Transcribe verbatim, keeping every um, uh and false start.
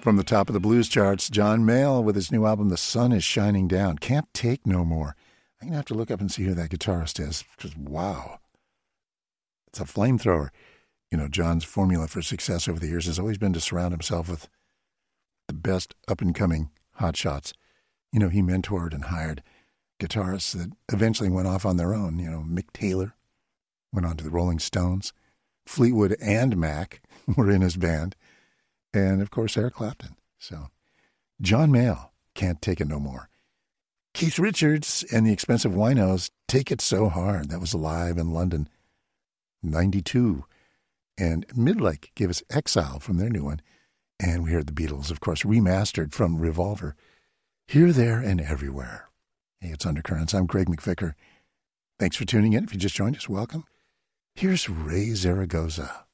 From the top of the blues charts, John Mayall with his new album, The Sun is Shining Down. Can't Take No More. I'm going to have to look up and see who that guitarist is, because wow. It's a flamethrower. You know, John's formula for success over the years has always been to surround himself with the best up-and-coming hotshots. You know, he mentored and hired guitarists that eventually went off on their own. You know, Mick Taylor went on to the Rolling Stones. Fleetwood and Mac were in his band. And, of course, Eric Clapton. So, John Mayall, Can't Take It No More. Keith Richards and the Expensive Winos, Take It So Hard. That was live in London, ninety-two. And Midlake gave us Exile from their new one. And we heard the Beatles, of course, remastered from Revolver. Here, There, and Everywhere. Hey, it's Undercurrents. I'm Greg McVicker. Thanks for tuning in. If you just joined us, welcome. Here's Ray Zaragoza.